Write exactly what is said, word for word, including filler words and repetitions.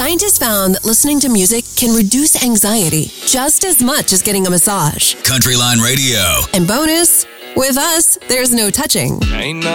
Scientists found that listening to music can reduce anxiety just as much as getting a massage. Countryline Radio. And bonus, with us, there's no touching. Ain't no